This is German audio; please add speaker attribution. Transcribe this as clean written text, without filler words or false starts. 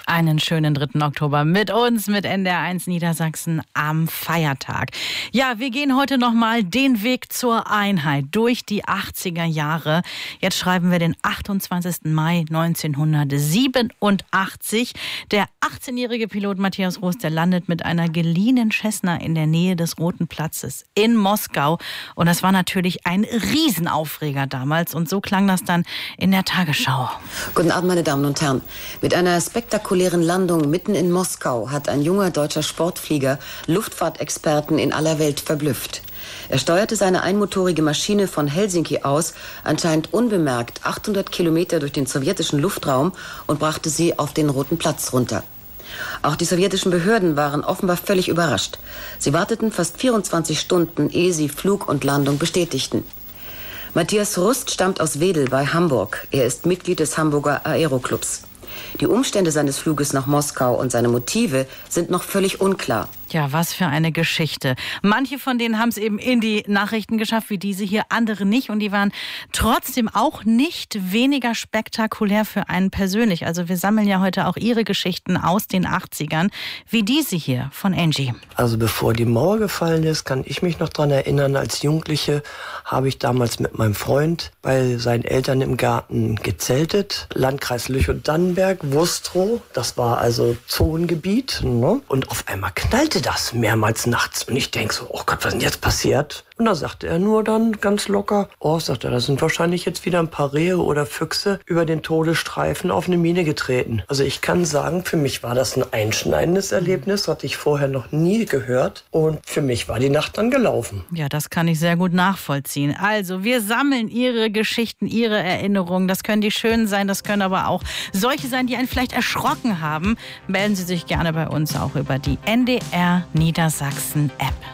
Speaker 1: Einen schönen 3. Oktober mit uns, mit NDR1 Niedersachsen am Feiertag. Ja, wir gehen heute nochmal den Weg zur Einheit durch die 80er Jahre. Jetzt schreiben wir den 28. Mai 1987. Der 18-jährige Pilot Matthias Roos, der landet mit einer geliehenen Cessna in der Nähe des Roten Platzes in Moskau. Und das war natürlich ein Riesenaufreger damals. Und so klang das dann in der Tagesschau.
Speaker 2: Guten Abend, meine Damen und Herren. Mit einer spektakulären Landung mitten in Moskau hat ein junger deutscher Sportflieger Luftfahrtexperten in aller Welt verblüfft. Er steuerte seine einmotorige Maschine von Helsinki aus anscheinend unbemerkt 800 Kilometer durch den sowjetischen Luftraum und brachte sie auf den Roten Platz runter. Auch die sowjetischen Behörden waren offenbar völlig überrascht. Sie warteten fast 24 Stunden, ehe sie Flug und Landung bestätigten. Matthias Rust stammt aus Wedel bei Hamburg. Er ist Mitglied des Hamburger Aeroclubs. Die Umstände seines Fluges nach Moskau und seine Motive sind noch völlig unklar.
Speaker 1: Ja, was für eine Geschichte. Manche von denen haben es eben in die Nachrichten geschafft, wie diese hier, andere nicht. Und die waren trotzdem auch nicht weniger spektakulär für einen persönlich. Also wir sammeln ja heute auch Ihre Geschichten aus den 80ern, wie diese hier von Angie.
Speaker 3: Also bevor die Mauer gefallen ist, kann ich mich noch daran erinnern, als Jugendliche habe ich damals mit meinem Freund bei seinen Eltern im Garten gezeltet. Landkreis Lüchow-Dannenberg, Wustrow, das war also Zonengebiet. Ne? Und auf einmal knallte das mehrmals nachts. Und ich denke so, oh Gott, was ist denn jetzt passiert? Und da sagte er nur dann ganz locker, sagt er, da sind wahrscheinlich jetzt wieder ein paar Rehe oder Füchse über den Todesstreifen auf eine Mine getreten. Also ich kann sagen, für mich war das ein einschneidendes Erlebnis, hatte ich vorher noch nie gehört. Und für mich war die Nacht dann gelaufen.
Speaker 1: Ja, das kann ich sehr gut nachvollziehen. Also wir sammeln Ihre Geschichten, Ihre Erinnerungen. Das können die schönen sein, das können aber auch solche sein, die einen vielleicht erschrocken haben. Melden Sie sich gerne bei uns auch über die NDR Niedersachsen App.